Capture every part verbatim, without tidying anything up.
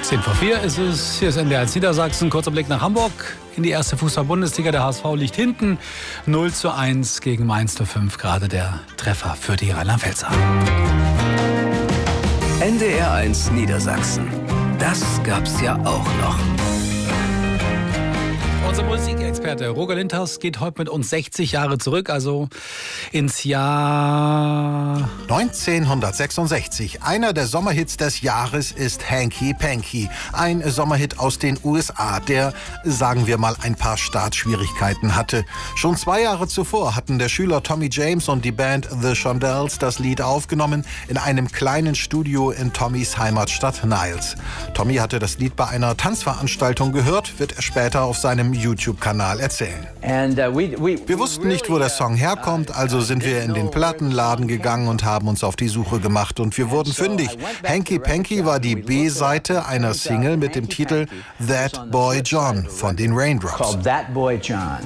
zehn vor vier ist es. Hier ist N D R eins Niedersachsen. Kurzer Blick nach Hamburg in die erste Fußball-Bundesliga. Der H S V liegt hinten. null zu eins gegen Mainz null fünf. Gerade der Treffer für die Rheinland-Pfälzer. N D R eins Niedersachsen. Das gab's ja auch noch. Unser Musikexperte Roger Lindhaus geht heute mit uns sechzig Jahre zurück, also ins Jahr neunzehnhundertsechsundsechzig. Einer der Sommerhits des Jahres ist Hanky Panky. Ein Sommerhit aus den U S A, der, sagen wir mal, ein paar Startschwierigkeiten hatte. Schon zwei Jahre zuvor hatten der Schüler Tommy James und die Band The Shondells das Lied aufgenommen in einem kleinen Studio in Tommys Heimatstadt Niles. Tommy hatte das Lied bei einer Tanzveranstaltung gehört, wird er später auf seinem YouTube-Kanal erzählen. Wir wussten nicht, wo der Song herkommt, also sind wir in den Plattenladen gegangen und haben uns auf die Suche gemacht und wir wurden fündig. Hanky Panky war die B-Seite einer Single mit dem Titel That Boy John von den Raindrops. That Boy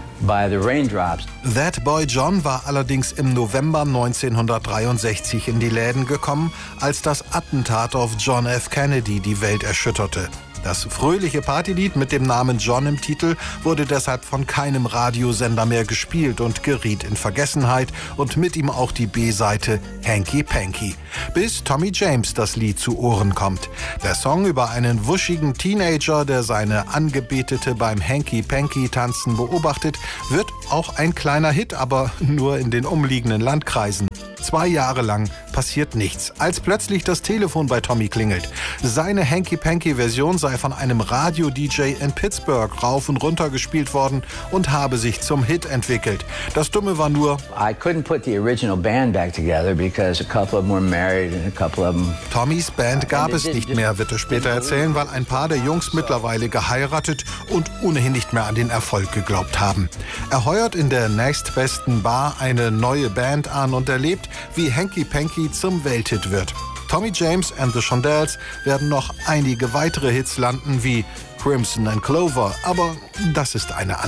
John war allerdings im November neunzehnhundertdreiundsechzig in die Läden gekommen, als das Attentat auf John F. Kennedy die Welt erschütterte. Das fröhliche Partylied mit dem Namen John im Titel wurde deshalb von keinem Radiosender mehr gespielt und geriet in Vergessenheit und mit ihm auch die B-Seite Hanky Panky. Bis Tommy James das Lied zu Ohren kommt. Der Song über einen wuschigen Teenager, der seine Angebetete beim Hanky Panky tanzen beobachtet, wird auch ein kleiner Hit, aber nur in den umliegenden Landkreisen. Zwei Jahre lang passiert nichts, als plötzlich das Telefon bei Tommy klingelt. Seine Hanky-Panky-Version sei von einem Radio-D J in Pittsburgh rauf und runter gespielt worden und habe sich zum Hit entwickelt. Das Dumme war nur, Tommys Band gab es nicht mehr, wird er später erzählen, weil ein paar der Jungs mittlerweile geheiratet und ohnehin nicht mehr an den Erfolg geglaubt haben. Er heuert in der nächstbesten Bar eine neue Band an und erlebt, wie Hanky Panky zum Welthit wird. Tommy James and the Shondells werden noch einige weitere Hits landen wie Crimson and Clover, aber das ist eine andere